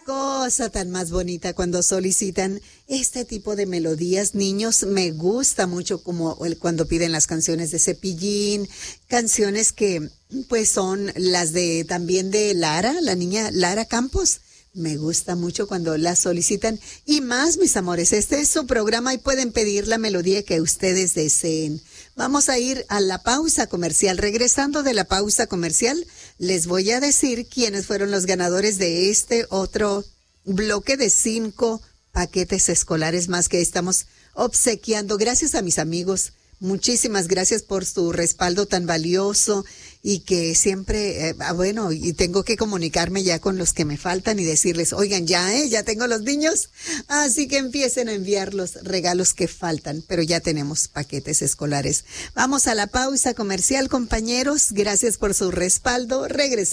cosa tan más bonita cuando solicitan este tipo de melodías. Niños, me gusta mucho como cuando piden las canciones de Cepillín, canciones que pues son las de también de Lara, la niña Lara Campos. Me gusta mucho cuando la solicitan. Y más, mis amores, este es su programa y pueden pedir la melodía que ustedes deseen. Vamos a ir a la pausa comercial. Regresando de la pausa comercial, les voy a decir quiénes fueron los ganadores de este otro bloque de 5 paquetes escolares más que estamos obsequiando. Gracias a mis amigos. Muchísimas gracias por su respaldo tan valioso y que siempre, bueno, y tengo que comunicarme ya con los que me faltan y decirles, oigan, ya tengo los niños, así que empiecen a enviar los regalos que faltan, pero ya tenemos paquetes escolares. Vamos a la pausa comercial, compañeros, gracias por su respaldo, regresamos.